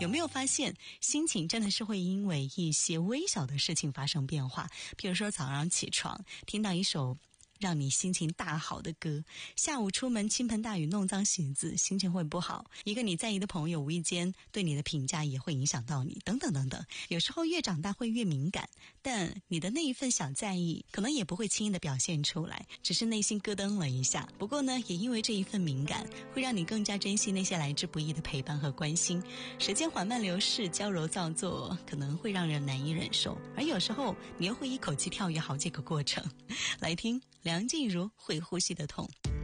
有没有发现，心情真的是会因为一些微小的事情发生变化？比如说早上起床，听到一首让你心情大好的歌，下午出门倾盆大雨弄脏鞋子，心情会不好，一个你在意的朋友无意间对你的评价也会影响到你，等等等等。有时候越长大会越敏感，但你的那一份小在意可能也不会轻易的表现出来，只是内心咯噔了一下。不过呢，也因为这一份敏感，会让你更加珍惜那些来之不易的陪伴和关心。时间缓慢流逝，娇柔造作可能会让人难以忍受，而有时候你又会一口气跳跃好几个过程。来听梁静茹会呼吸的痛。